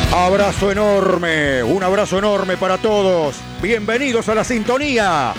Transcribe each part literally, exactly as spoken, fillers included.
Abrazo enorme, un abrazo enorme para todos. Bienvenidos a la sintonía.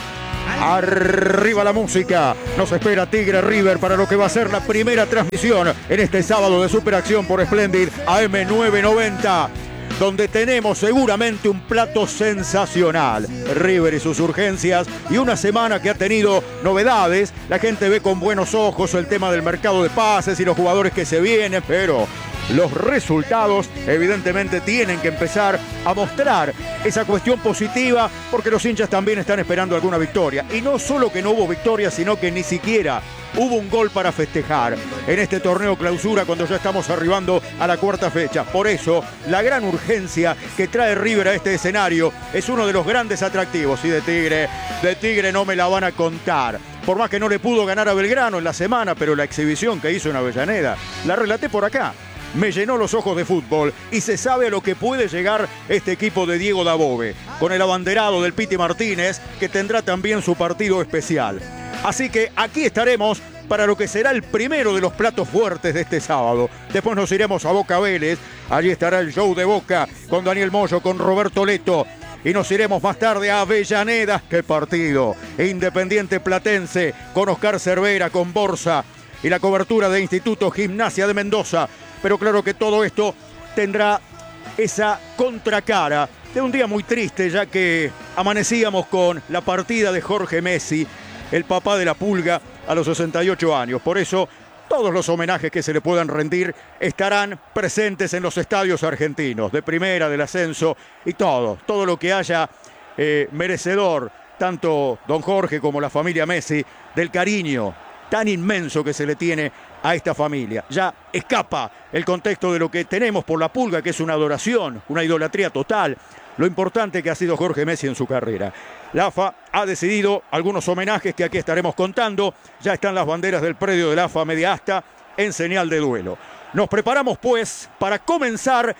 Arriba la música. Nos espera Tigre River para lo que va a ser la primera transmisión en este sábado de Superacción por Splendid A M novecientos noventa, donde tenemos seguramente un plato sensacional. River y sus urgencias, y una semana que ha tenido novedades. La gente ve con buenos ojos el tema del mercado de pases y los jugadores que se vienen, pero los resultados evidentemente tienen que empezar a mostrar esa cuestión positiva, porque los hinchas también están esperando alguna victoria. Y no solo que no hubo victoria, sino que ni siquiera hubo un gol para festejar en este torneo clausura cuando ya estamos arribando a la cuarta fecha. Por eso, la gran urgencia que trae River a este escenario es uno de los grandes atractivos. Y de Tigre, de Tigre no me la van a contar. Por más que no le pudo ganar a Belgrano en la semana, pero la exhibición que hizo en Avellaneda, la relaté por acá. Me llenó los ojos de fútbol y se sabe a lo que puede llegar este equipo de Diego Dabove, con el abanderado del Piti Martínez, que tendrá también su partido especial. Así que aquí estaremos para lo que será el primero de los platos fuertes de este sábado. Después nos iremos a Boca Vélez, allí estará el show de Boca con Daniel Moyo, con Roberto Leto. Y nos iremos más tarde a Avellaneda. ¡Qué partido! Independiente Platense con Oscar Cervera, con Borsa y la cobertura de Instituto Gimnasia de Mendoza. Pero claro que todo esto tendrá esa contracara de un día muy triste, ya que amanecíamos con la partida de Jorge Messi, el papá de la Pulga, a los sesenta y ocho años. Por eso, todos los homenajes que se le puedan rendir estarán presentes en los estadios argentinos, de primera, del ascenso, y todo, todo lo que haya eh, merecedor, tanto don Jorge como la familia Messi, del cariño tan inmenso que se le tiene a esta familia. Ya escapa el contexto de lo que tenemos por la Pulga, que es una adoración, una idolatría total, lo importante que ha sido Jorge Messi en su carrera. La A F A ha decidido algunos homenajes que aquí estaremos contando. Ya están las banderas del predio de la A F A media asta en señal de duelo. Nos preparamos pues para comenzar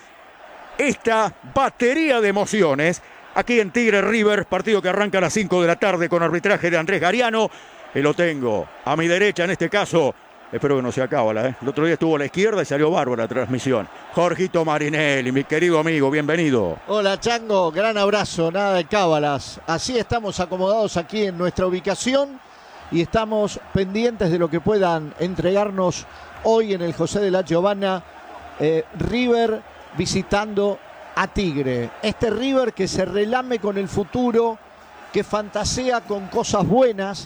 esta batería de emociones aquí en Tigre River, partido que arranca a las cinco de la tarde con arbitraje de Andrés Gariano. Y lo tengo a mi derecha en este caso. Espero que no sea cábala, ¿eh? El otro día estuvo a la izquierda y salió bárbara la transmisión. Jorgito Marinelli, mi querido amigo, bienvenido. Hola Chango, gran abrazo, nada de cábalas. Así estamos acomodados aquí en nuestra ubicación y estamos pendientes de lo que puedan entregarnos hoy en el José de la Giovanna. Eh, River visitando a Tigre. Este River que se relame con el futuro, que fantasea con cosas buenas,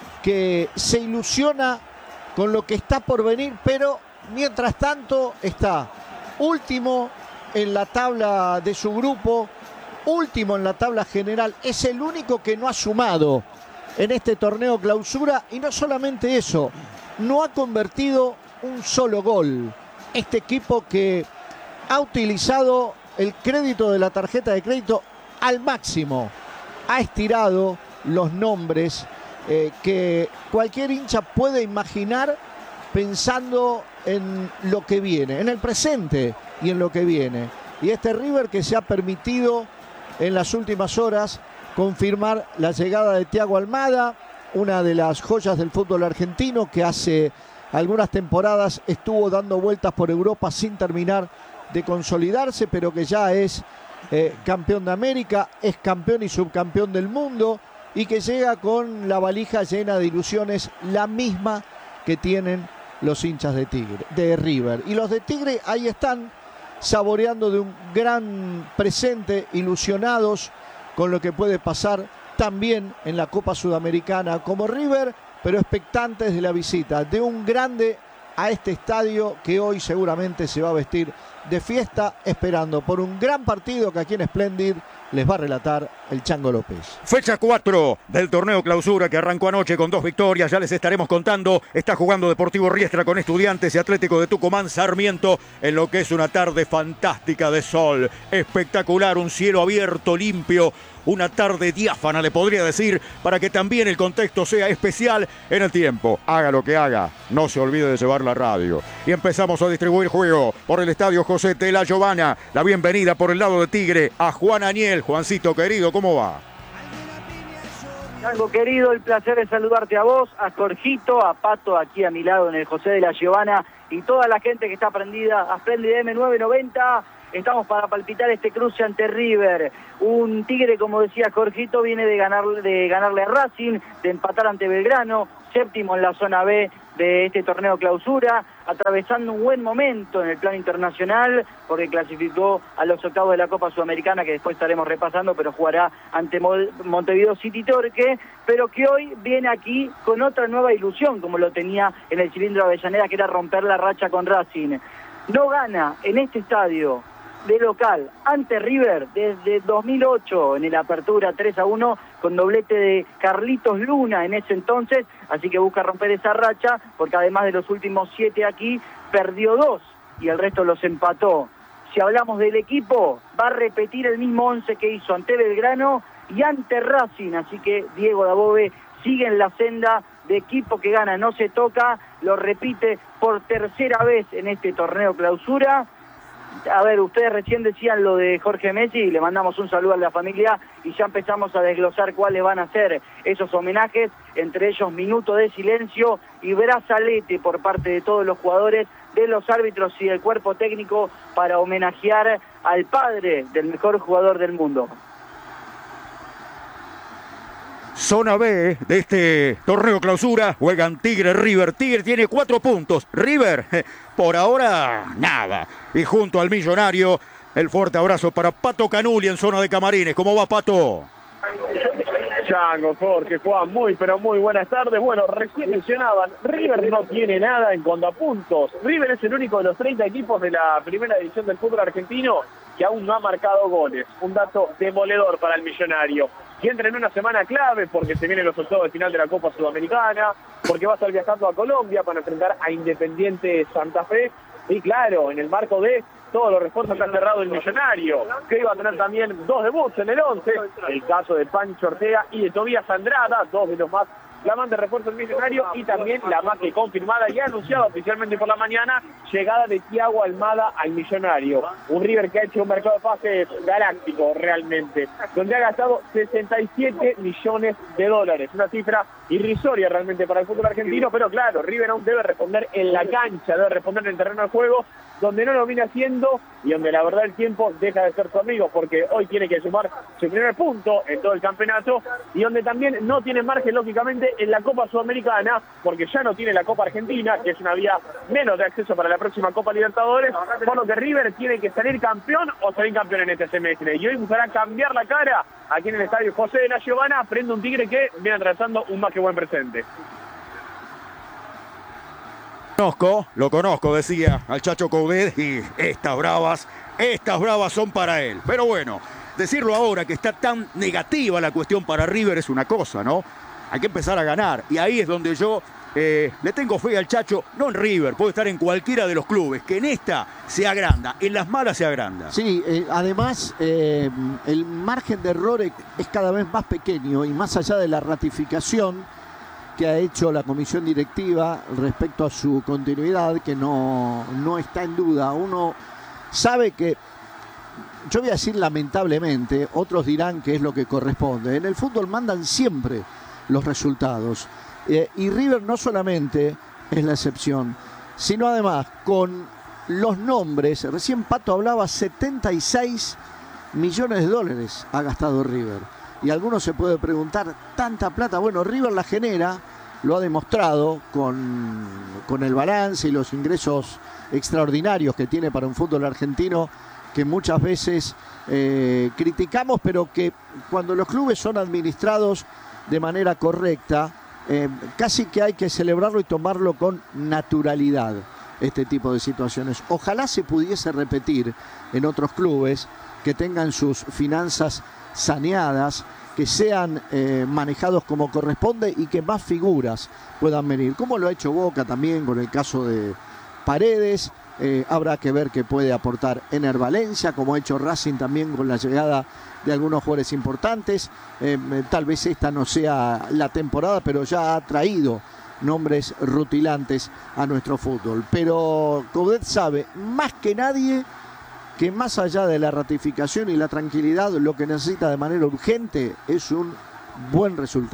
que se ilusiona con lo que está por venir, pero mientras tanto está último en la tabla de su grupo, último en la tabla general. Es el único que no ha sumado en este torneo clausura, y no solamente eso, no ha convertido un solo gol. Este equipo que ha utilizado el crédito de la tarjeta de crédito al máximo, ha estirado los nombres Eh, que cualquier hincha puede imaginar pensando en lo que viene, en el presente y en lo que viene. Y este River que se ha permitido en las últimas horas confirmar la llegada de Thiago Almada, una de las joyas del fútbol argentino, que hace algunas temporadas estuvo dando vueltas por Europa sin terminar de consolidarse, pero que ya es eh, campeón de América, es campeón y subcampeón del mundo, y que llega con la valija llena de ilusiones, la misma que tienen los hinchas de Tigre, de River. Y los de Tigre ahí están, saboreando de un gran presente, ilusionados con lo que puede pasar también en la Copa Sudamericana como River, pero expectantes de la visita de un grande a este estadio que hoy seguramente se va a vestir de fiesta, esperando por un gran partido que aquí en Splendid les va a relatar el Chango López. Fecha cuatro del torneo clausura que arrancó anoche con dos victorias, ya les estaremos contando. Está jugando Deportivo Riestra con Estudiantes y Atlético de Tucumán Sarmiento en lo que es una tarde fantástica de sol, espectacular, un cielo abierto, limpio, una tarde diáfana, le podría decir, para que también el contexto sea especial en el tiempo. Haga lo que haga, no se olvide de llevar la radio. Y empezamos a distribuir juego por el Estadio José de la Giovanna. La bienvenida por el lado de Tigre a Juan Aniel. Juancito querido, ¿cómo va? Chango querido, el placer de saludarte a vos, a Jorgito, a Pato aquí a mi lado en el José de la Giovanna y toda la gente que está prendida a Splendid A M novecientos noventa. estamos para palpitar este cruce ante River. Un Tigre, como decía Jorgito, viene de, ganar, de ganarle a Racing, de empatar ante Belgrano, séptimo en la zona B de este torneo clausura, atravesando un buen momento en el plano internacional, porque clasificó a los octavos de la Copa Sudamericana, que después estaremos repasando, pero jugará ante Montevideo City Torque, pero que hoy viene aquí con otra nueva ilusión, como lo tenía en el cilindro Avellaneda, que era romper la racha con Racing. No gana en este estadio de local ante River desde dos mil ocho en el Apertura tres a uno con doblete de Carlitos Luna en ese entonces, así que busca romper esa racha porque además de los últimos siete aquí perdió dos y el resto los empató. Si hablamos del equipo, va a repetir el mismo once que hizo ante Belgrano y ante Racing, así que Diego Dabove sigue en la senda de equipo que gana, no se toca, lo repite por tercera vez en este torneo clausura. A ver, ustedes recién decían lo de Jorge Messi y le mandamos un saludo a la familia y ya empezamos a desglosar cuáles van a ser esos homenajes, entre ellos minuto de silencio y brazalete por parte de todos los jugadores, de los árbitros y del cuerpo técnico para homenajear al padre del mejor jugador del mundo. Zona B de este torneo clausura, juegan Tigre River. Tigre tiene cuatro puntos, River por ahora nada. Y junto al Millonario, el fuerte abrazo para Pato Canuli en zona de camarines. ¿Cómo va, Pato? Chango, Jorge, Juan, muy pero muy buenas tardes. Bueno, recién mencionaban, River no tiene nada en cuanto a puntos. River es el único de los treinta equipos de la primera división del fútbol argentino que aún no ha marcado goles. Un dato demoledor para el Millonario. Y entra en una semana clave porque se vienen los octavos de final de la Copa Sudamericana, porque va a estar viajando a Colombia para enfrentar a Independiente Santa Fe. Y claro, en el marco de todos los refuerzos que ha cerrado el Millonario, que iba a tener también dos debuts en el once, el caso de Pancho Ortega y de Tobías Andrada, dos de los más flamantes refuerzos del Millonario, y también la más que confirmada y anunciada oficialmente por la mañana, llegada de Thiago Almada al Millonario. Un River que ha hecho un mercado de pases galáctico realmente, donde ha gastado sesenta y siete millones de dólares, una cifra irrisoria realmente para el fútbol argentino, pero claro, River aún debe responder en la cancha, debe responder en el terreno de juego, donde no lo viene haciendo y donde la verdad el tiempo deja de ser su amigo, porque hoy tiene que sumar su primer punto en todo el campeonato y donde también no tiene margen lógicamente en la Copa Sudamericana, porque ya no tiene la Copa Argentina, que es una vía menos de acceso para la próxima Copa Libertadores, por lo que River tiene que salir campeón o salir campeón en este semestre, y hoy buscará cambiar la cara aquí en el estadio José de la Giovana frente a un Tigre que viene atravesando un más que buen presente. Conozco, lo conozco, decía al Chacho Coudet, y estas bravas, estas bravas son para él. Pero bueno, decirlo ahora que está tan negativa la cuestión para River es una cosa, ¿no? Hay que empezar a ganar, y ahí es donde yo eh, le tengo fe al Chacho, no en River, puede estar en cualquiera de los clubes, que en esta se agranda, en las malas se agranda. Sí, eh, además eh, el margen de error es cada vez más pequeño, y más allá de la ratificación que ha hecho la comisión directiva respecto a su continuidad, que no, no está en duda. Uno sabe que, yo voy a decir lamentablemente, otros dirán que es lo que corresponde. En el fútbol mandan siempre los resultados. Eh, y River no solamente es la excepción, sino además con los nombres. Recién Pato hablaba, setenta y seis millones de dólares ha gastado River. Y alguno se puede preguntar, ¿tanta plata? Bueno, River la genera, lo ha demostrado con, con el balance y los ingresos extraordinarios que tiene para un fútbol argentino, que muchas veces eh, criticamos, pero que cuando los clubes son administrados de manera correcta, eh, casi que hay que celebrarlo y tomarlo con naturalidad, este tipo de situaciones. Ojalá se pudiese repetir en otros clubes que tengan sus finanzas saneadas, que sean eh, manejados como corresponde y que más figuras puedan venir, como lo ha hecho Boca también con el caso de Paredes. Eh, habrá que ver qué puede aportar Ener Valencia, como ha hecho Racing también con la llegada de algunos jugadores importantes. Eh, tal vez esta no sea la temporada, pero ya ha traído nombres rutilantes a nuestro fútbol. Pero Coudet sabe más que nadie que más allá de la ratificación y la tranquilidad, lo que necesita de manera urgente es un buen resultado.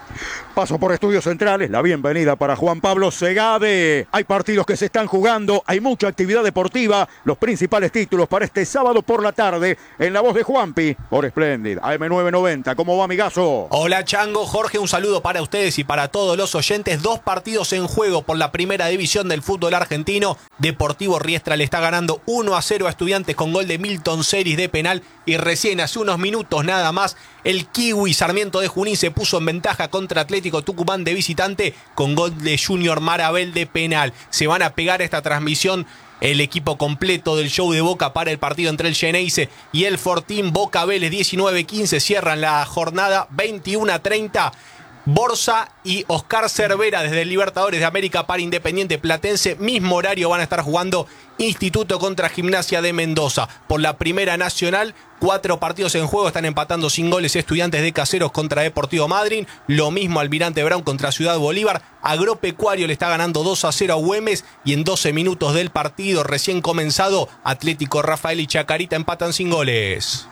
Paso por Estudios Centrales, la bienvenida para Juan Pablo Segade. Hay partidos que se están jugando, hay mucha actividad deportiva. Los principales títulos para este sábado por la tarde, en la voz de Juanpi, por Splendid, A M nueve noventa. ¿Cómo va, amigazo? Hola, Chango. Jorge, un saludo para ustedes y para todos los oyentes. Dos partidos en juego por la primera división del fútbol argentino. Deportivo Riestra le está ganando uno a cero a Estudiantes con gol de Milton Ceris de penal. Y recién hace unos minutos nada más, el Kiwi Sarmiento de Junín se puso en ventaja contra Atlético Tucumán de visitante con gol de Junior Marabel de penal. Se van a pegar esta transmisión el equipo completo del show de Boca para el partido entre el Xeneize y el Fortín. Boca Vélez diecinueve quince, cierran la jornada veintiuno a treinta. Borsa y Oscar Cervera desde el Libertadores de América para Independiente Platense. Mismo horario van a estar jugando Instituto contra Gimnasia de Mendoza. Por la Primera Nacional, cuatro partidos en juego, están empatando sin goles Estudiantes de Caseros contra Deportivo Madryn. Lo mismo Almirante Brown contra Ciudad Bolívar. Agropecuario le está ganando dos a cero a Güemes. Y en doce minutos del partido recién comenzado, Atlético Rafael y Chacarita empatan sin goles.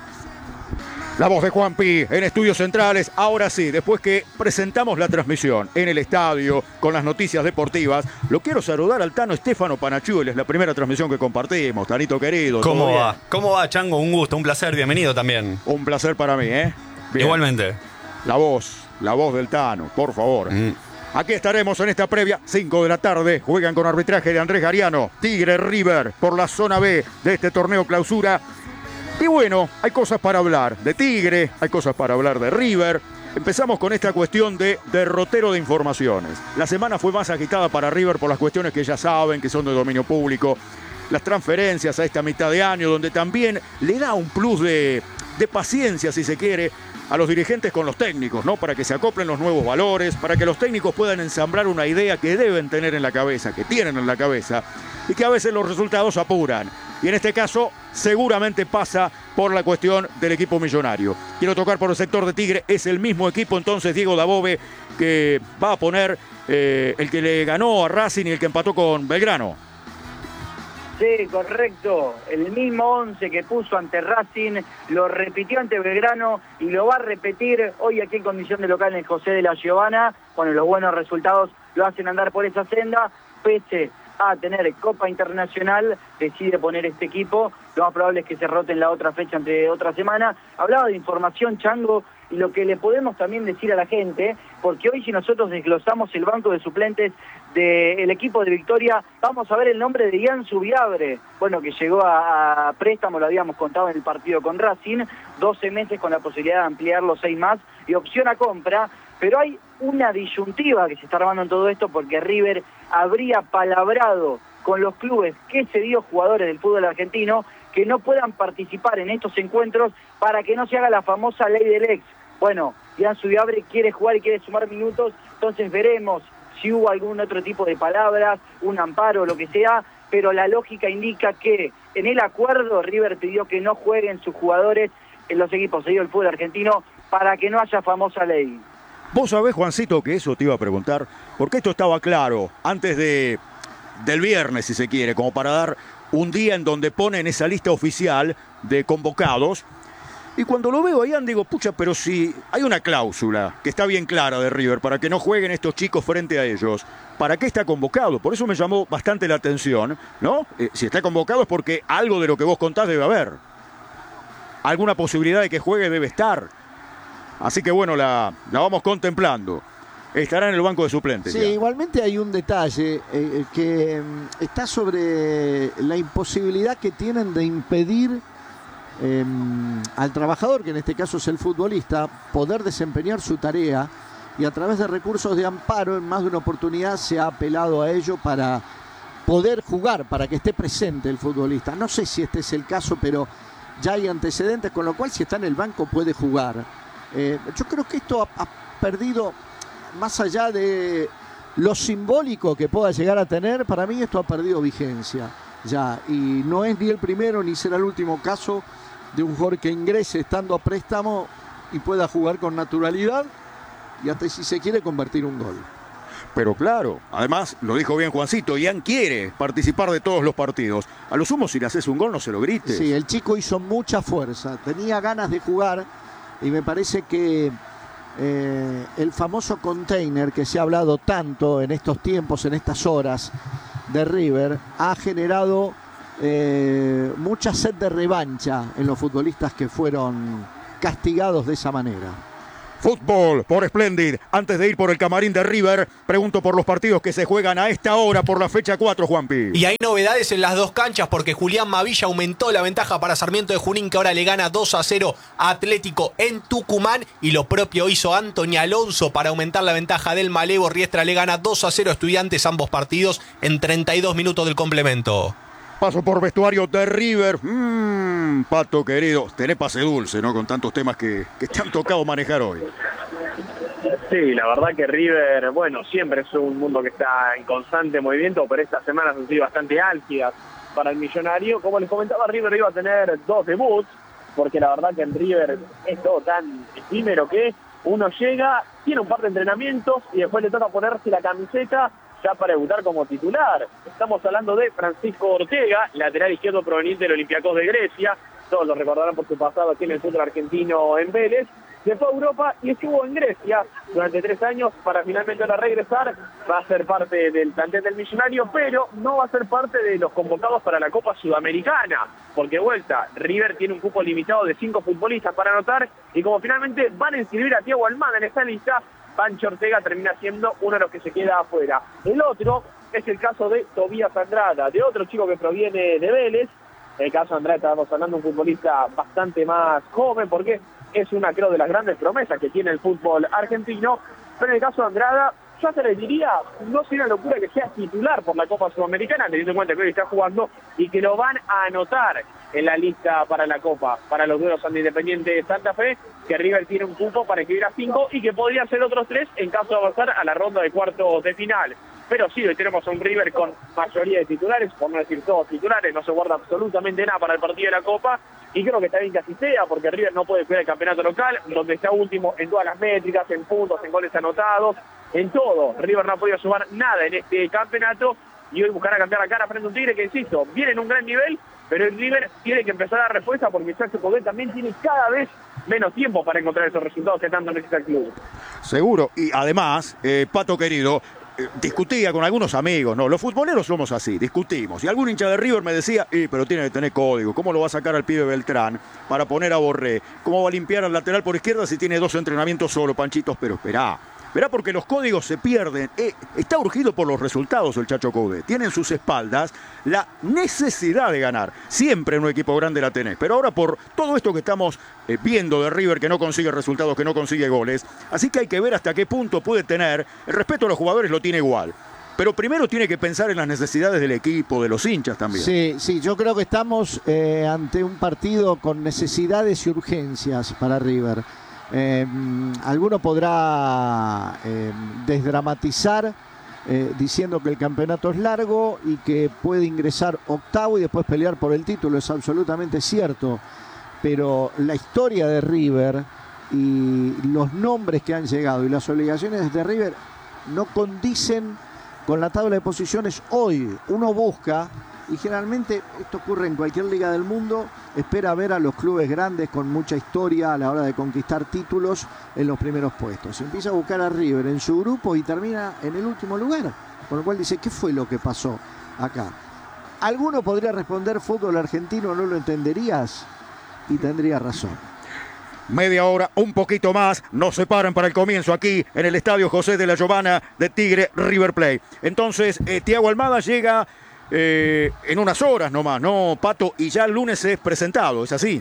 La voz de Juanpi en Estudios Centrales. Ahora sí, después que presentamos la transmisión en el estadio con las noticias deportivas, lo quiero saludar al Tano Estefano Panachuel. Es la primera transmisión que compartimos. Tanito querido. ¿Cómo va? ¿Cómo va, Chango? Un gusto, un placer. Bienvenido también. Un placer para mí, ¿eh? Bien. Igualmente. La voz, la voz del Tano, por favor. Mm. Aquí estaremos en esta previa, cinco de la tarde. Juegan con arbitraje de Andrés Gariano. Tigre River por la zona B de este torneo clausura. Y bueno, hay cosas para hablar de Tigre, hay cosas para hablar de River. Empezamos con esta cuestión de derrotero de informaciones. La semana fue más agitada para River por las cuestiones que ya saben, que son de dominio público. Las transferencias a esta mitad de año, donde también le da un plus de, de paciencia, si se quiere, a los dirigentes con los técnicos, ¿no? Para que se acoplen los nuevos valores, para que los técnicos puedan ensamblar una idea que deben tener en la cabeza, que tienen en la cabeza, y que a veces los resultados apuran. Y en este caso, seguramente pasa por la cuestión del equipo millonario. Quiero tocar por el sector de Tigre, es el mismo equipo entonces Diego Dabove que va a poner eh, el que le ganó a Racing y el que empató con Belgrano. Sí, correcto. El mismo once que puso ante Racing, lo repitió ante Belgrano y lo va a repetir hoy aquí en condición de local en el José de la Giovana. Bueno, los buenos resultados lo hacen andar por esa senda, pese a tener Copa Internacional, decide poner este equipo. Lo más probable es que se rote en la otra fecha entre otra semana. Hablaba de información, Chango, y lo que le podemos también decir a la gente, porque hoy si nosotros desglosamos el banco de suplentes del equipo de Victoria, vamos a ver el nombre de Ian Subiabre, bueno, que llegó a, a préstamo, lo habíamos contado en el partido con Racing, doce meses con la posibilidad de ampliarlo seis más, y opción a compra, pero hay una disyuntiva que se está armando en todo esto, porque River habría palabrado con los clubes que cedió jugadores del fútbol argentino que no puedan participar en estos encuentros para que no se haga la famosa ley del ex. Bueno, Ian Subiabre quiere jugar y quiere sumar minutos, entonces veremos si hubo algún otro tipo de palabras, un amparo, lo que sea, pero la lógica indica que en el acuerdo River pidió que no jueguen sus jugadores en los equipos cedidos del fútbol argentino para que no haya famosa ley. Vos sabés, Juancito, que eso te iba a preguntar, porque esto estaba claro antes de, del viernes, si se quiere, como para dar un día en donde ponen esa lista oficial de convocados. Y cuando lo veo ahí, digo, pucha, pero si hay una cláusula que está bien clara de River para que no jueguen estos chicos frente a ellos, ¿para qué está convocado? Por eso me llamó bastante la atención, ¿no? Eh, si está convocado es porque algo de lo que vos contás debe haber. Alguna posibilidad de que juegue debe estar. Así que bueno, la, la vamos contemplando. Estará en el banco de suplentes. Sí, ya. Igualmente hay un detalle eh, que mm, está sobre la imposibilidad que tienen de impedir eh, al trabajador, que en este caso es el futbolista, poder desempeñar su tarea, y a través de recursos de amparo en más de una oportunidad se ha apelado a ello para poder jugar, para que esté presente el futbolista. No sé si este es el caso, pero ya hay antecedentes, con lo cual si está en el banco puede jugar. Eh, yo creo que esto ha, ha perdido, más allá de lo simbólico que pueda llegar a tener, para mí esto ha perdido vigencia ya, y no es ni el primero ni será el último caso de un jugador que ingrese estando a préstamo y pueda jugar con naturalidad y hasta si se quiere convertir un gol. Pero claro, además, lo dijo bien Juancito, Ian quiere participar de todos los partidos. A lo sumo, si le haces un gol, no se lo grites. Sí, el chico hizo mucha fuerza, tenía ganas de jugar, y me parece que eh, el famoso container que se ha hablado tanto en estos tiempos, en estas horas de River, ha generado eh, mucha sed de revancha en los futbolistas que fueron castigados de esa manera. Fútbol por Splendid. Antes de ir por el camarín de River, pregunto por los partidos que se juegan a esta hora por la fecha cuatro, Juanpi. Y hay novedades en las dos canchas porque Julián Mavilla aumentó la ventaja para Sarmiento de Junín, que ahora le gana dos a cero a Atlético en Tucumán, y lo propio hizo Anthony Alonso para aumentar la ventaja del Malevo. Riestra le gana dos a cero a Estudiantes, ambos partidos en treinta y dos minutos del complemento. Paso por vestuario de River. Mmm, Pato querido, tenés pase dulce, ¿no? Con tantos temas que, que te han tocado manejar hoy. Sí, la verdad que River, bueno, siempre es un mundo que está en constante movimiento, pero estas semanas han sido bastante álgidas para el millonario. Como les comentaba, River iba a tener dos debuts, porque la verdad que en River es todo tan efímero que uno llega, tiene un par de entrenamientos y después le toca ponerse la camiseta ya para debutar como titular. Estamos hablando de Francisco Ortega, lateral izquierdo proveniente del Olympiacos de Grecia. Todos lo recordarán por su pasado aquí en el fútbol argentino en Vélez. Se fue a Europa y estuvo en Grecia durante tres años para finalmente ahora regresar. Va a ser parte del plantel del millonario, pero no va a ser parte de los convocados para la Copa Sudamericana, porque vuelta, River tiene un cupo limitado de cinco futbolistas para anotar, y como finalmente van a inscribir a Thiago Almada en esta lista, Pancho Ortega termina siendo uno de los que se queda afuera. El otro es el caso de Tobías Andrada, de otro chico que proviene de Vélez. El caso de Andrada, estamos hablando de un futbolista bastante más joven, porque es una, creo, de las grandes promesas que tiene el fútbol argentino. Pero en el caso de Andrada, yo se le diría, no sería locura que sea titular por la Copa Sudamericana, teniendo en cuenta que hoy está jugando y que lo van a anotar en la lista para la Copa, para los duelos ante Independiente de Santa Fe, que River tiene un cupo para escribir a cinco y que podría ser otros tres en caso de avanzar a la ronda de cuartos de final. Pero sí, hoy tenemos a un River con mayoría de titulares, por no decir todos titulares, no se guarda absolutamente nada para el partido de la Copa, y creo que está bien que así sea, porque River no puede cuidar el campeonato local, donde está último en todas las métricas, en puntos, en goles anotados, en todo. River no ha podido sumar nada en este campeonato, y hoy buscará cambiar la cara frente a un Tigre que, insisto, viene en un gran nivel, pero el River tiene que empezar a dar respuesta, porque Chacho Coudet también tiene cada vez menos tiempo para encontrar esos resultados que tanto necesita el club. Seguro, y además, eh, Pato querido, eh, discutía con algunos amigos, ¿no? Los futboleros somos así, discutimos. Y algún hincha de River me decía, eh, pero tiene que tener código, ¿cómo lo va a sacar al pibe Beltrán para poner a Borré? ¿Cómo va a limpiar al lateral por izquierda si tiene dos entrenamientos solo, Panchitos? Pero esperá. Verá, porque los códigos se pierden. Eh, está urgido por los resultados el Chacho Coudet. Tiene en sus espaldas la necesidad de ganar. Siempre en un equipo grande la tenés. Pero ahora por todo esto que estamos eh, viendo de River, que no consigue resultados, que no consigue goles. Así que hay que ver hasta qué punto puede tener. El respeto a los jugadores lo tiene igual. Pero primero tiene que pensar en las necesidades del equipo, de los hinchas también. Sí, sí, yo creo que estamos eh, ante un partido con necesidades y urgencias para River. Eh, alguno podrá eh, desdramatizar eh, diciendo que el campeonato es largo y que puede ingresar octavo y después pelear por el título. Es absolutamente cierto, pero la historia de River y los nombres que han llegado y las obligaciones de River no condicen con la tabla de posiciones hoy. Uno busca, y generalmente esto ocurre en cualquier liga del mundo, espera ver a los clubes grandes con mucha historia a la hora de conquistar títulos en los primeros puestos. Empieza a buscar a River en su grupo y termina en el último lugar, con lo cual dice, ¿qué fue lo que pasó acá? Alguno podría responder, fútbol argentino no lo entenderías, y tendría razón. Media hora, un poquito más, nos separan para el comienzo aquí en el Estadio José de la Giovana de Tigre River Plate. Entonces, eh, Thiago Almada llega eh, en unas horas nomás, ¿no, Pato? Y ya el lunes es presentado, ¿es así?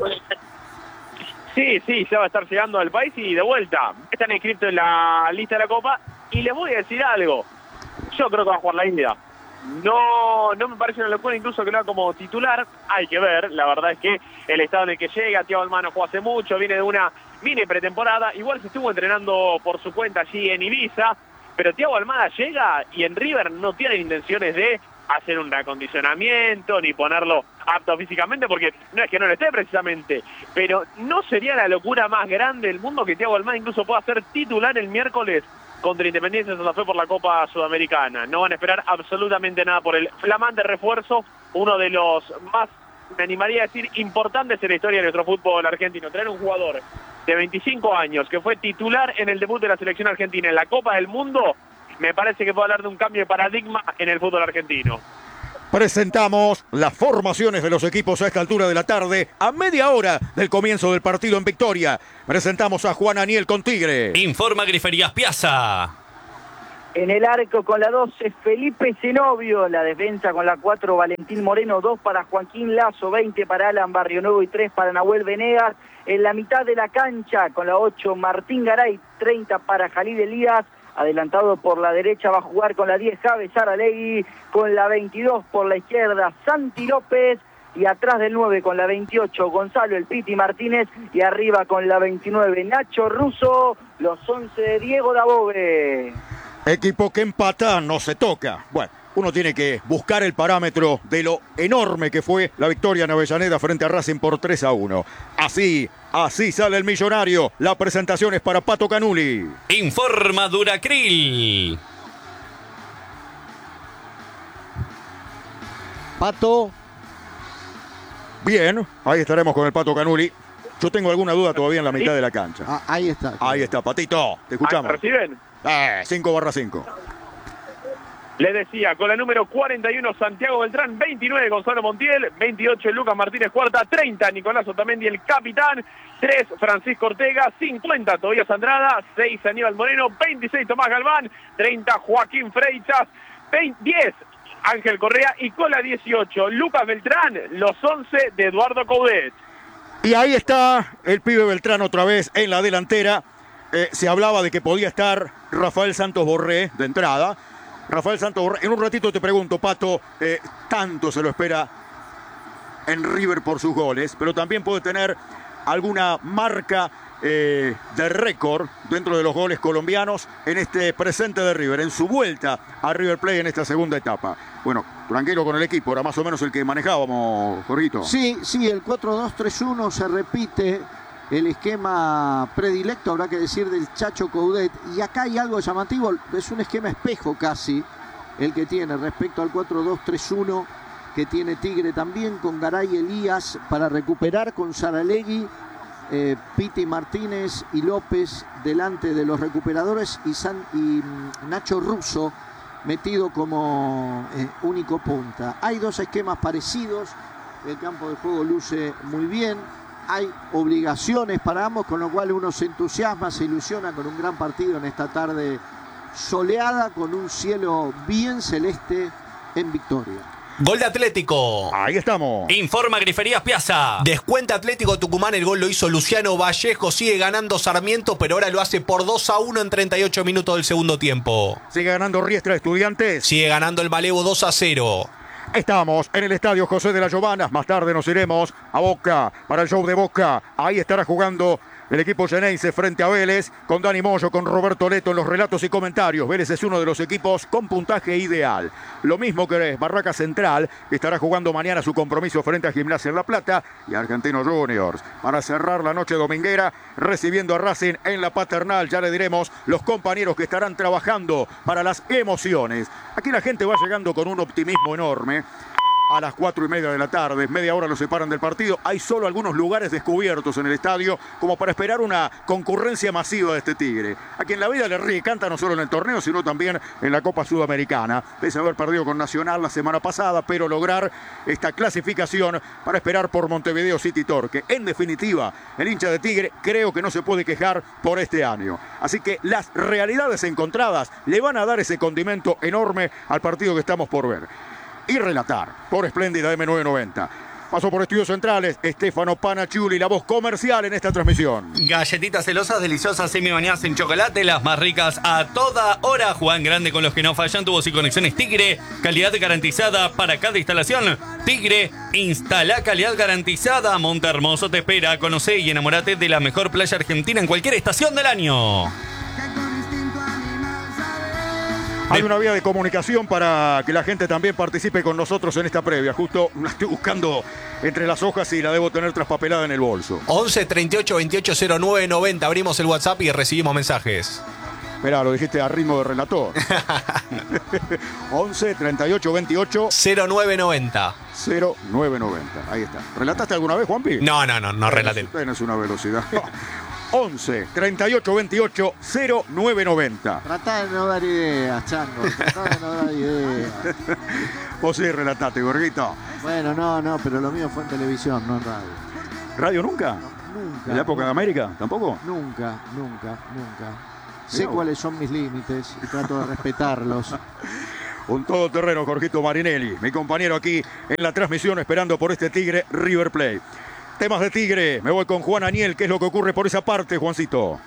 Sí, sí, ya va a estar llegando al país y de vuelta. Están inscritos en la lista de la Copa y les voy a decir algo. Yo creo que va a jugar la India. No, no me parece una locura incluso que lo haga como titular. Hay que ver, la verdad es que el estado en el que llega, Thiago Almada jugó hace mucho, viene de una mini pretemporada. Igual se estuvo entrenando por su cuenta allí en Ibiza, pero Thiago Almada llega y en River no tienen intenciones de hacer un reacondicionamiento ni ponerlo apto físicamente, porque no es que no lo esté precisamente, pero no sería la locura más grande del mundo que Thiago Almada incluso pueda ser titular el miércoles contra Independiente de Santa Fe por la Copa Sudamericana. No van a esperar absolutamente nada por el flamante refuerzo, uno de los más, me animaría a decir, importantes en la historia de nuestro fútbol argentino. Traer un jugador de veinticinco años, que fue titular en el debut de la selección argentina en la Copa del Mundo, me parece que puede hablar de un cambio de paradigma en el fútbol argentino. Presentamos las formaciones de los equipos a esta altura de la tarde, a media hora del comienzo del partido en Victoria. Presentamos a Juan Aniel con Tigre. Informa Griferías Piazza. En el arco con la doce, Felipe Zenobio. La defensa con la cuatro, Valentín Moreno. dos para Joaquín Lazo, veinte para Alan Barrionuevo y tres para Nahuel Venegas. En la mitad de la cancha con la ocho, Martín Garay. treinta para Jalil Elías. Adelantado por la derecha va a jugar con la diez, Javes Saralegui. Con la veintidós por la izquierda, Santi López. Y atrás del nueve con la veintiocho, Gonzalo El Piti Martínez. Y arriba con la veintinueve, Nacho Russo. Los once de Diego Dabove. Equipo que empata, no se toca. Bueno, uno tiene que buscar el parámetro de lo enorme que fue la victoria en Avellaneda frente a Racing por tres a uno. Así, así sale el millonario. La presentación es para Pato Canuli. Informa Duracril. Pato. Bien, ahí estaremos con el Pato Canuli. Yo tengo alguna duda todavía en la mitad de la cancha. Ah, ahí está. Ahí está, Patito, te escuchamos. ¿Reciben? Eh, cinco barra cinco. Le decía, con la número cuarenta y uno, Santiago Beltrán, veintinueve, Gonzalo Montiel, veintiocho, Lucas Martínez Cuarta, treinta, Nicolás Otamendi, el capitán, tres, Francisco Ortega, cincuenta, Tobías Andrada, seis, Aníbal Moreno, veintiséis, Tomás Galván, treinta, Joaquín Freitas, diez, Ángel Correa y con la dieciocho, Lucas Beltrán, los once de Eduardo Coudet. Y ahí está el pibe Beltrán otra vez en la delantera. Eh, se hablaba de que podía estar Rafael Santos Borré de entrada. Rafael Santos Borré. En un ratito te pregunto, Pato, eh, tanto se lo espera en River por sus goles, pero también puede tener alguna marca eh, de récord dentro de los goles colombianos en este presente de River, en su vuelta a River Plate en esta segunda etapa. Bueno, tranquilo con el equipo, era más o menos el que manejábamos, Jorgito. Sí, sí, el cuatro dos tres uno se repite. El esquema predilecto, habrá que decir, del Chacho Coudet. Y acá hay algo llamativo, es un esquema espejo casi, el que tiene respecto al cuatro dos tres uno que tiene Tigre también, con Garay Elías para recuperar, con Saralegui, eh, Piti Martínez y López delante de los recuperadores y, San, y Nacho Russo metido como eh, único punta. Hay dos esquemas parecidos, el campo de juego luce muy bien. Hay obligaciones para ambos, con lo cual uno se entusiasma, se ilusiona con un gran partido en esta tarde soleada, con un cielo bien celeste en Victoria. Gol de Atlético. Ahí estamos. Informa Griferías Piazza. Descuenta Atlético Tucumán, el gol lo hizo Luciano Vallejo, sigue ganando Sarmiento, pero ahora lo hace por dos a uno en treinta y ocho minutos del segundo tiempo. Sigue ganando Riestra Estudiantes. Sigue ganando el Malevo dos a cero. Estamos en el estadio José de la Giovanas. Más tarde nos iremos a Boca para el show de Boca. Ahí estará jugando el equipo Xeneize frente a Vélez, con Dani Moyo, con Roberto Leto en los relatos y comentarios. Vélez es uno de los equipos con puntaje ideal. Lo mismo que Barraca Central, que estará jugando mañana su compromiso frente a Gimnasia en La Plata y Argentinos Juniors. Para cerrar la noche dominguera, recibiendo a Racing en la Paternal. Ya le diremos los compañeros que estarán trabajando para las emociones. Aquí la gente va llegando con un optimismo enorme. A las cuatro y media de la tarde, media hora los separan del partido. Hay solo algunos lugares descubiertos en el estadio como para esperar una concurrencia masiva de este Tigre, a quien la vida le ríe y canta no solo en el torneo, sino también en la Copa Sudamericana. Pese a haber perdido con Nacional la semana pasada, pero lograr esta clasificación para esperar por Montevideo City Torque. En definitiva, el hincha de Tigre creo que no se puede quejar por este año. Así que las realidades encontradas le van a dar ese condimento enorme al partido que estamos por ver. Y relatar por Espléndida eme novecientos noventa. Paso por Estudios Centrales, Estefano Panacciuli, la voz comercial en esta transmisión. Galletitas celosas, deliciosas, semi-bañadas en chocolate, las más ricas a toda hora. Juan Grande con los que no fallan, tubos y conexiones Tigre. Calidad garantizada para cada instalación. Tigre, instala calidad garantizada. Monte Hermoso te espera. Conoce y enamorate de la mejor playa argentina en cualquier estación del año. Hay una vía de comunicación para que la gente también participe con nosotros en esta previa. Justo la estoy buscando entre las hojas y la debo tener traspapelada en el bolso. once, treinta y ocho, veintiocho, cero nueve, noventa. Abrimos el WhatsApp y recibimos mensajes. Esperá, lo dijiste a ritmo de relator. once, treinta y ocho, veintiocho, cero nueve noventa. cero nueve noventa. Ahí está. ¿Relataste alguna vez, Juanpi? No, no, no, no relaté. Tienes una velocidad. once, treinta y ocho, veintiocho, cero nueve noventa. Tratá de no dar ideas, Chango. Tratá de no dar ideas. Vos sí relatate, Gorguito. Bueno, no, no, pero lo mío fue en televisión, no en radio. ¿Radio nunca? Nunca. ¿En la época de América? ¿Tampoco? Nunca, nunca, nunca. Sé cuáles son mis límites y trato de respetarlos. Un todoterreno, Jorgito Marinelli, mi compañero aquí en la transmisión, esperando por este Tigre River Plate. Temas de Tigre, me voy con Juan Aniel. ¿Qué es lo que ocurre por esa parte, Juancito?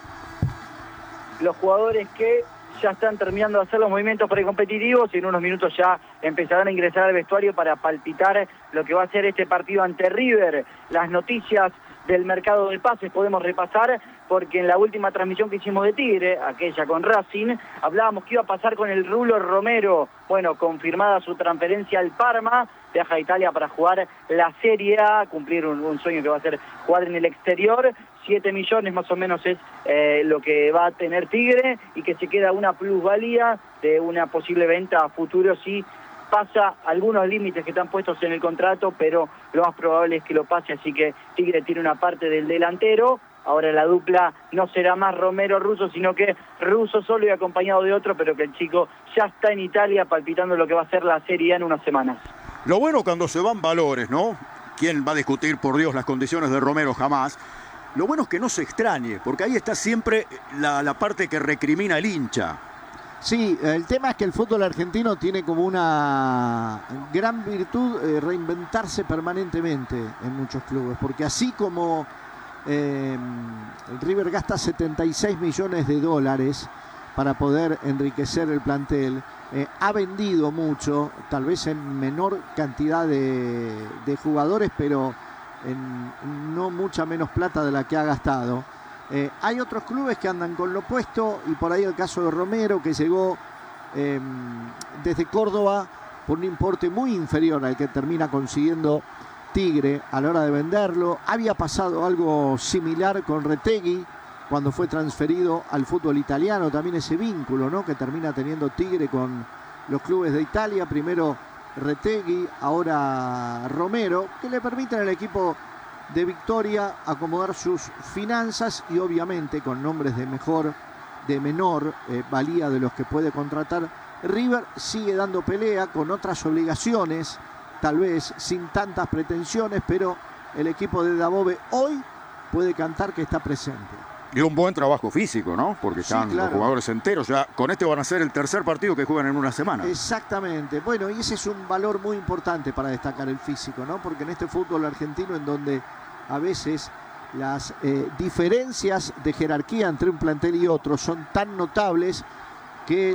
Los jugadores que ya están terminando de hacer los movimientos precompetitivos y en unos minutos ya empezarán a ingresar al vestuario para palpitar lo que va a ser este partido ante River. Las noticias del mercado de pases podemos repasar, porque en la última transmisión que hicimos de Tigre, aquella con Racing, hablábamos que iba a pasar con el Rulo Romero. Bueno, confirmada su transferencia al Parma, viaja a Italia para jugar la Serie A, cumplir un, un sueño que va a ser jugar en el exterior. siete millones más o menos es eh, lo que va a tener Tigre, y que se queda una plusvalía de una posible venta a futuro si pasa algunos límites que están puestos en el contrato, pero lo más probable es que lo pase, así que Tigre tiene una parte del delantero. Ahora la dupla no será más Romero-Russo, sino que Russo solo y acompañado de otro, pero que el chico ya está en Italia palpitando lo que va a ser la Serie A en unas semanas. Lo bueno cuando se van valores, ¿no? ¿Quién va a discutir, por Dios, las condiciones de Romero? Jamás. Lo bueno es que no se extrañe, porque ahí está siempre la, la parte que recrimina el hincha. Sí, el tema es que el fútbol argentino tiene como una gran virtud eh, reinventarse permanentemente en muchos clubes, porque así como eh, el River gasta setenta y seis millones de dólares para poder enriquecer el plantel, eh, ha vendido mucho, tal vez en menor cantidad de, de jugadores, pero en no mucha menos plata de la que ha gastado. Eh, hay otros clubes que andan con lo opuesto, y por ahí el caso de Romero, que llegó eh, desde Córdoba por un importe muy inferior al que termina consiguiendo Tigre a la hora de venderlo. Había pasado algo similar con Retegui cuando fue transferido al fútbol italiano, también ese vínculo, ¿no?, que termina teniendo Tigre con los clubes de Italia. Primero Retegui, ahora Romero, que le permiten al equipo de Victoria acomodar sus finanzas, y obviamente con nombres de mejor, de menor eh, valía de los que puede contratar River. Sigue dando pelea con otras obligaciones, tal vez sin tantas pretensiones, pero el equipo de Dabove hoy puede cantar que está presente. Y un buen trabajo físico, ¿no? Porque están, sí, claro, los jugadores enteros. Ya con este van a ser el tercer partido que juegan en una semana. Exactamente. Bueno, y ese es un valor muy importante para destacar, el físico, ¿no? Porque en este fútbol argentino, en donde a veces las eh, diferencias de jerarquía entre un plantel y otro son tan notables, que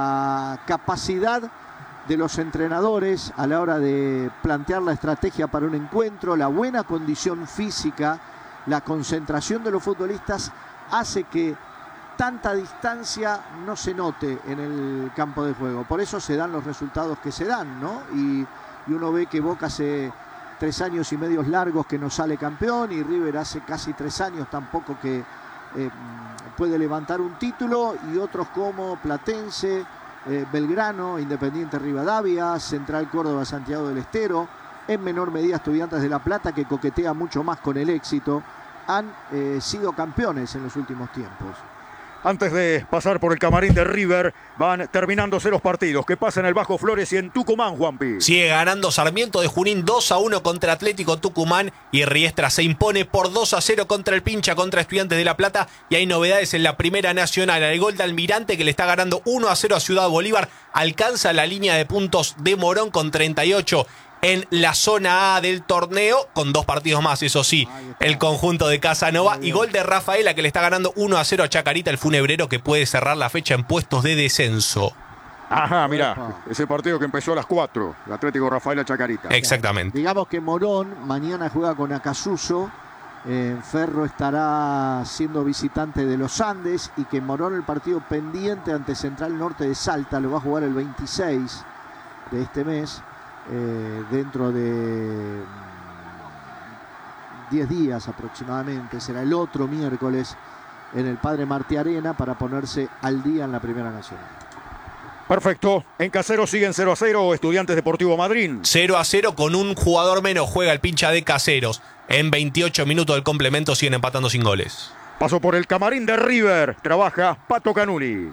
la capacidad de los entrenadores a la hora de plantear la estrategia para un encuentro, la buena condición física, la concentración de los futbolistas, hace que tanta distancia no se note en el campo de juego. Por eso se dan los resultados que se dan, ¿no? Y, y uno ve que Boca hace tres años y medios largos que no sale campeón, y River hace casi tres años tampoco que eh, puede levantar un título, y otros como Platense, eh, Belgrano, Independiente Rivadavia, Central Córdoba, Santiago del Estero, en menor medida Estudiantes de La Plata, que coquetea mucho más con el éxito, han eh, sido campeones en los últimos tiempos. Antes de pasar por el camarín de River, van terminándose los partidos. ¿Qué pasa en el Bajo Flores y en Tucumán, Juanpi? Sigue ganando Sarmiento de Junín dos a uno contra Atlético Tucumán, y Riestra se impone por dos a cero contra el Pincha, contra Estudiantes de La Plata. Y hay novedades en la Primera Nacional. El gol de Almirante, que le está ganando uno a cero a Ciudad Bolívar, alcanza la línea de puntos de Morón con treinta y ocho en la zona A del torneo, con dos partidos más, eso sí, el conjunto de Casanova. Y gol de Rafaela, que le está ganando uno a cero a Chacarita, el Funebrero, que puede cerrar la fecha en puestos de descenso. Ajá, mirá, ese partido que empezó a las cuatro, el Atlético Rafaela Chacarita. Exactamente. Digamos que Morón mañana juega con Acasuso, eh, Ferro estará siendo visitante de los Andes, y que Morón, el partido pendiente ante Central Norte de Salta, lo va a jugar el veintiséis de este mes. Eh, dentro de diez días aproximadamente, será el otro miércoles en el Padre Martí Arena, para ponerse al día en la Primera Nacional. Perfecto. En Caseros siguen cero a cero Estudiantes Deportivo Madrid. cero a cero con un jugador menos juega el Pincha de Caseros. En veintiocho minutos del complemento siguen empatando sin goles. Paso por el camarín de River. Trabaja Pato Canuli.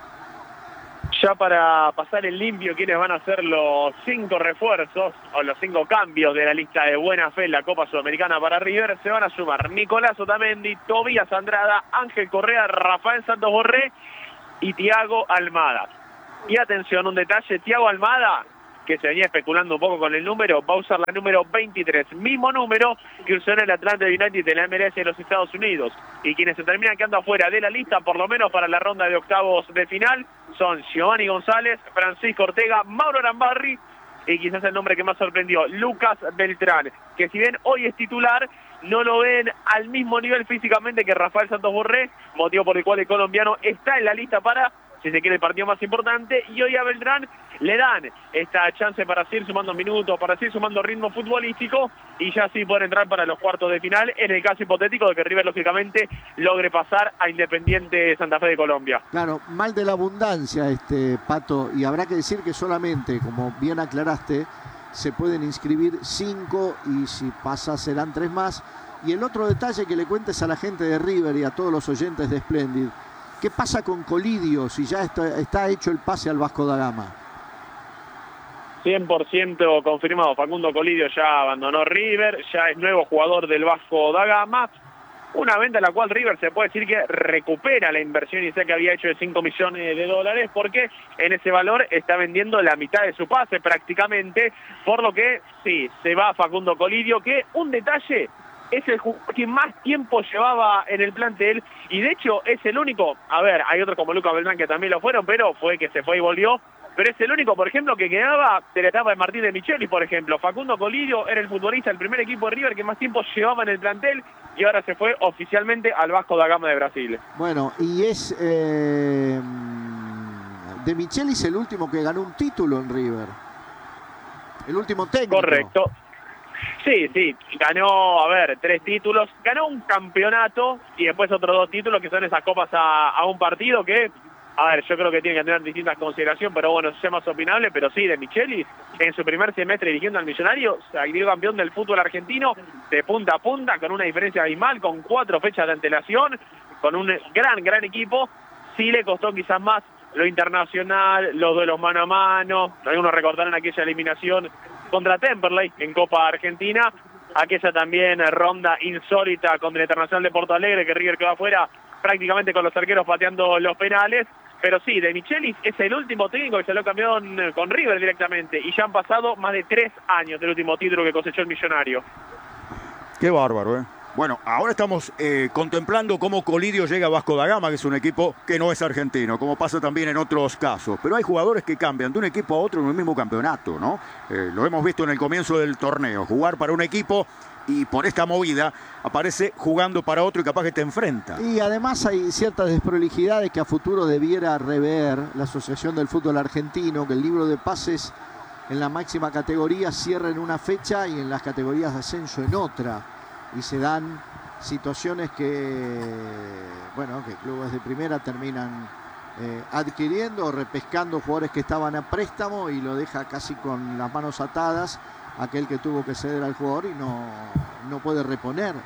Ya para pasar el limpio, ¿quiénes van a ser los cinco refuerzos o los cinco cambios de la lista de buena fe en la Copa Sudamericana para River? Se van a sumar Nicolás Otamendi, Tobías Andrada, Ángel Correa, Rafael Santos Borré y Thiago Almada. Y atención, un detalle, Thiago Almada, que se venía especulando un poco con el número, va a usar la número veintitrés, mismo número que usó en el Atlanta United de la M L S de los Estados Unidos. Y quienes se terminan quedando afuera de la lista, por lo menos para la ronda de octavos de final, son Giovanni González, Francisco Ortega, Mauro Arambarri y quizás el nombre que más sorprendió, Lucas Beltrán, que si bien hoy es titular, no lo ven al mismo nivel físicamente que Rafael Santos Borré, motivo por el cual el colombiano está en la lista para, si se quiere, el partido más importante, y hoy a Beltrán le dan esta chance para seguir sumando minutos, para seguir sumando ritmo futbolístico, y ya sí poder entrar para los cuartos de final, en el caso hipotético de que River, lógicamente, logre pasar a Independiente Santa Fe de Colombia. Claro, mal de la abundancia, este Pato, y habrá que decir que solamente, como bien aclaraste, se pueden inscribir cinco, y si pasa serán tres más. Y el otro detalle que le cuentes a la gente de River y a todos los oyentes de Splendid, ¿qué pasa con Colidio si ya está, está hecho el pase al Vasco da Gama? cien por ciento confirmado, Facundo Colidio ya abandonó River, ya es nuevo jugador del Vasco da Gama. Una venta en la cual River se puede decir que recupera la inversión inicial que había hecho de cinco millones de dólares, porque en ese valor está vendiendo la mitad de su pase prácticamente, por lo que sí, se va Facundo Colidio, que un detalle, es el jugador que más tiempo llevaba en el plantel, y de hecho es el único, a ver, hay otros como Lucas Beltrán que también lo fueron, pero fue que se fue y volvió, pero es el único, por ejemplo, que quedaba de la etapa de Martín de Michelis, por ejemplo. Facundo Colidio era el futbolista del primer equipo de River que más tiempo llevaba en el plantel, y ahora se fue oficialmente al Vasco da Gama de Brasil. Bueno, y es eh, de Michelis el último que ganó un título en River. El último técnico. Correcto. Sí, sí, ganó, a ver, tres títulos, ganó un campeonato y después otros dos títulos que son esas copas a, a un partido que, a ver, yo creo que tiene que tener distintas consideraciones, pero bueno, eso es más opinable, pero sí, de Michelis, en su primer semestre dirigiendo al Millonario, salió campeón del fútbol argentino de punta a punta, con una diferencia abismal, con cuatro fechas de antelación, con un gran, gran equipo. Sí le costó quizás más lo internacional, los duelos mano a mano, algunos recordaron aquella eliminación contra Temperley en Copa Argentina, aquella también ronda insólita contra el Internacional de Porto Alegre, que River quedó afuera prácticamente con los arqueros pateando los penales. Pero sí, de Michelis es el último técnico que salió campeón con River directamente, y ya han pasado más de tres años del último título que cosechó el Millonario. Qué bárbaro, ¿eh? Bueno, ahora estamos eh, contemplando cómo Colidio llega a Vasco da Gama, que es un equipo que no es argentino, como pasa también en otros casos. Pero hay jugadores que cambian de un equipo a otro en el mismo campeonato, ¿no? Eh, lo hemos visto en el comienzo del torneo, jugar para un equipo y por esta movida aparece jugando para otro y capaz que te enfrenta. Y además hay ciertas desprolijidades que a futuro debiera rever la Asociación del Fútbol Argentino, que el libro de pases en la máxima categoría cierra en una fecha y en las categorías de ascenso en otra. Y se dan situaciones que, bueno, que clubes de primera terminan eh, adquiriendo o repescando jugadores que estaban a préstamo, y lo deja casi con las manos atadas aquel que tuvo que ceder al jugador y no, no puede reponer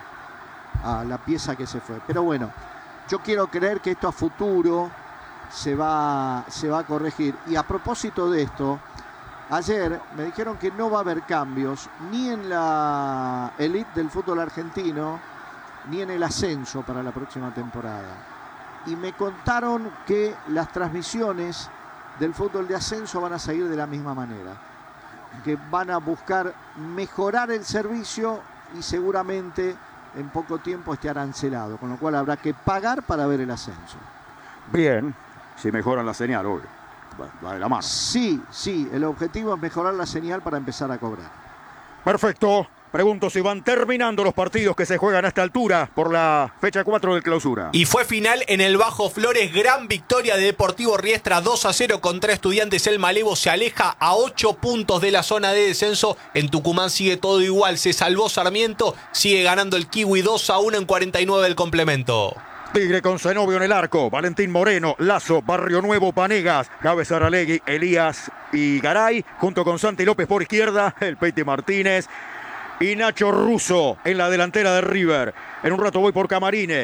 a la pieza que se fue. Pero bueno, yo quiero creer que esto a futuro se va, se va a corregir. Y a propósito de esto, ayer me dijeron que no va a haber cambios ni en la elite del fútbol argentino ni en el ascenso para la próxima temporada. Y me contaron que las transmisiones del fútbol de ascenso van a seguir de la misma manera, que van a buscar mejorar el servicio y seguramente en poco tiempo esté arancelado, con lo cual habrá que pagar para ver el ascenso. Bien, si mejoran la señal, obvio. Va de la mano. Sí, sí, el objetivo es mejorar la señal para empezar a cobrar. Perfecto. Pregunto si van terminando los partidos que se juegan a esta altura por la fecha cuatro del clausura. Y fue final en el Bajo Flores, gran victoria de Deportivo Riestra, dos a cero contra Estudiantes. El Malevo se aleja a ocho puntos de la zona de descenso. En Tucumán sigue todo igual, se salvó Sarmiento, sigue ganando el Kiwi dos a uno en cuarenta y nueve del complemento. Tigre con Zenobio en el arco, Valentín Moreno, Lazo, Barrio Nuevo, Panegas, Gávez Aralegui, Elías y Garay, junto con Santi López por izquierda, el Peti Martínez y Nacho Russo en la delantera de River. En un rato voy por Camarines.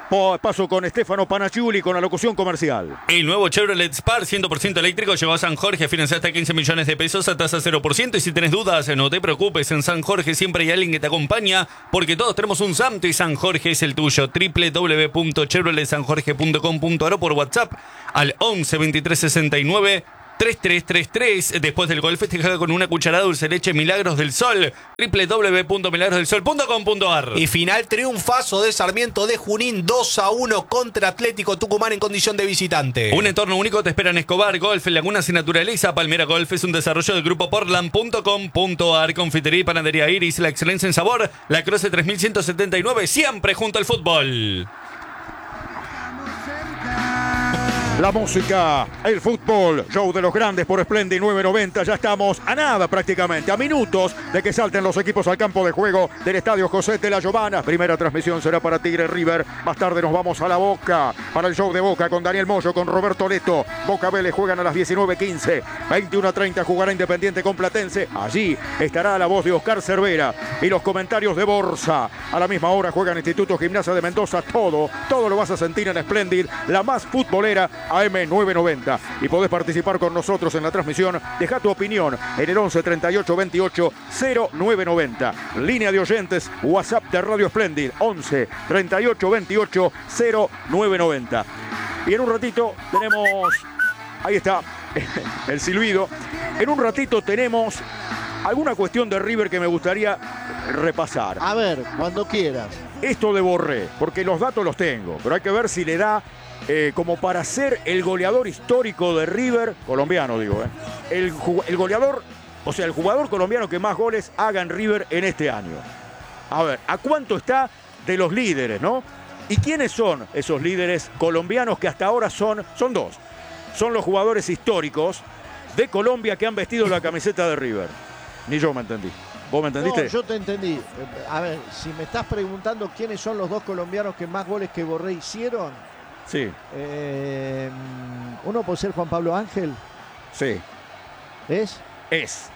Paso con Stefano Panacciuli con la locución comercial. El nuevo Chevrolet Spark cien por ciento eléctrico llegó a San Jorge, financia hasta quince millones de pesos a tasa cero por ciento. Y si tenés dudas, no te preocupes, en San Jorge siempre hay alguien que te acompaña, porque todos tenemos un Samto y San Jorge es el tuyo. doble u doble u doble u punto chevrolet san jorge punto com punto a r o por WhatsApp al once veintitrés sesenta y nueve treinta y tres treinta y tres. Después del gol festeja con una cucharada de dulce leche Milagros del Sol. doble u doble u doble u punto milagros del sol punto com punto a r. Y final triunfazo de Sarmiento de Junín dos a uno contra Atlético Tucumán en condición de visitante. Un entorno único te espera en Escobar Golf, Lagunas y Naturaleza. Palmera Golf es un desarrollo del grupo Portland punto com punto a r. Confitería y panadería Iris, la excelencia en sabor. La Croce tres mil ciento setenta y nueve, siempre junto al fútbol. La música, el fútbol, show de los grandes por Splendid nueve noventa. Ya estamos a nada prácticamente, a minutos de que salten los equipos al campo de juego del Estadio José de la Giovana. Primera transmisión será para Tigre River. Más tarde nos vamos a la Boca para el show de Boca con Daniel Moyo, con Roberto Leto. Boca Vélez juegan a las diecinueve quince. veintiuno a treinta jugará Independiente con Platense. Allí estará la voz de Oscar Cervera y los comentarios de Borsa. A la misma hora juegan Instituto Gimnasia de Mendoza. Todo, todo lo vas a sentir en Splendid, la más futbolera A M nueve noventa. Y podés participar con nosotros en la transmisión. Deja tu opinión en el once treinta y ocho veintiocho cero nueve noventa. Línea de oyentes, WhatsApp de Radio Splendid, once treinta y ocho veintiocho cero nueve noventa. Y en un ratito tenemos, ahí está, el silbido. En un ratito tenemos alguna cuestión de River que me gustaría repasar. A ver, cuando quieras. Esto de Borré, porque los datos los tengo, pero hay que ver si le da eh, como para ser el goleador histórico de River, colombiano digo, eh, el, el goleador, o sea, el jugador colombiano que más goles haga en River en este año. A ver, ¿a cuánto está de los líderes, no? ¿Y quiénes son esos líderes colombianos que hasta ahora son? Son dos. Son los jugadores históricos de Colombia que han vestido la camiseta de River. Ni yo me entendí. ¿Vos me entendiste? No, yo te entendí. A ver, si me estás preguntando quiénes son los dos colombianos que más goles que Borré hicieron. Sí. Eh, uno puede ser Juan Pablo Ángel. Sí. ¿Es? Es.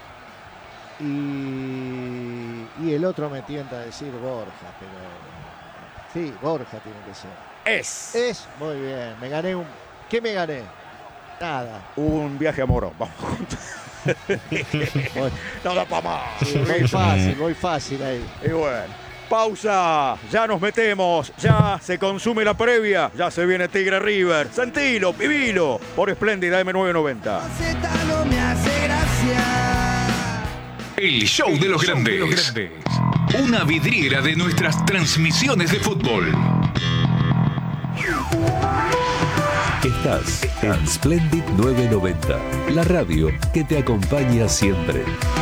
Y, y el otro me tienta a decir Borja, pero... Sí, Borja tiene que ser. Es. Es. Muy bien. Me gané un... ¿Qué me gané? Nada. Un viaje a Morón. Vamos juntos. No da para más. Sí, voy fácil, voy fácil ahí. Y bueno, pausa. Ya nos metemos. Ya se consume la previa. Ya se viene Tigre River. Sentilo, vivilo. Por Splendid A M nueve noventa. El show de los grandes. Una vidriera de nuestras transmisiones de fútbol. Estás en Splendid nueve noventa, la radio que te acompaña siempre.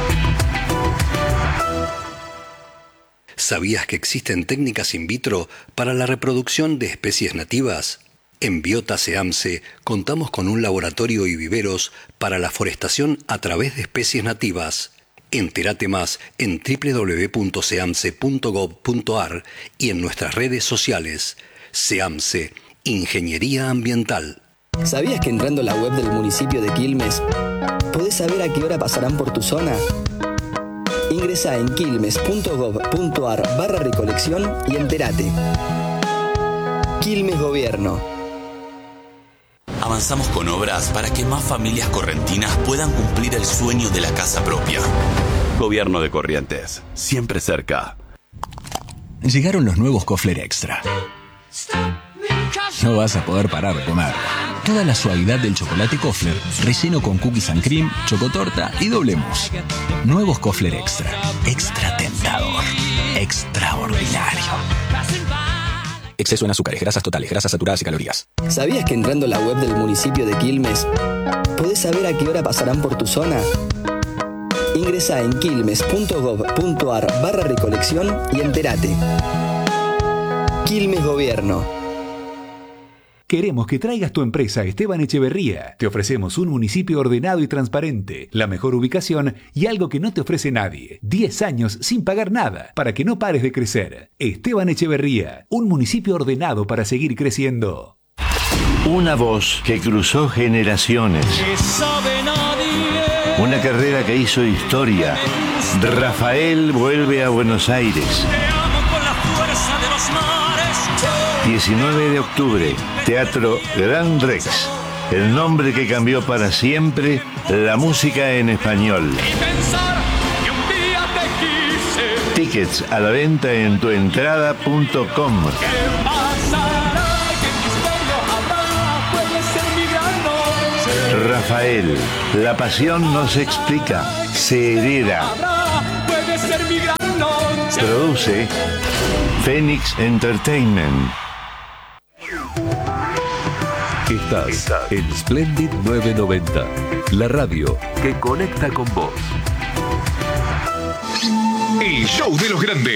¿Sabías que existen técnicas in vitro para la reproducción de especies nativas? En Biota Seamse contamos con un laboratorio y viveros para la forestación a través de especies nativas. Entérate más en doble u doble u doble u punto seamse punto gob punto a r y en nuestras redes sociales. Seamse, Ingeniería Ambiental. ¿Sabías que entrando a la web del municipio de Quilmes podés saber a qué hora pasarán por tu zona? Ingresá en quilmes punto gob punto a r barra recolección y entérate. Quilmes Gobierno. Avanzamos con obras para que más familias correntinas puedan cumplir el sueño de la casa propia. Gobierno de Corrientes, siempre cerca. Llegaron los nuevos Kofler Extra. No vas a poder parar de comer. Toda la suavidad del chocolate Kofler, relleno con cookies and cream, chocotorta y doble mousse. Nuevos Kofler Extra. Extra tentador. Extraordinario. Exceso en azúcares, grasas totales, grasas saturadas y calorías. ¿Sabías que entrando a la web del municipio de Quilmes podés saber a qué hora pasarán por tu zona? Ingresá en quilmes punto gob punto a r barra recolección y entérate. Quilmes Gobierno. Queremos que traigas tu empresa a Esteban Echeverría. Te ofrecemos un municipio ordenado y transparente, la mejor ubicación y algo que no te ofrece nadie. diez años sin pagar nada, para que no pares de crecer. Esteban Echeverría, un municipio ordenado para seguir creciendo. Una voz que cruzó generaciones. Una carrera que hizo historia. Rafael vuelve a Buenos Aires. diecinueve de octubre, Teatro Gran Rex. El nombre que cambió para siempre la música en español. Tickets a la venta en tuentrada punto com. Rafael, la pasión no se explica, se hereda. Produce Phoenix Entertainment. Estás en Splendid novecientos noventa, la radio que conecta con vos. El show de los grandes.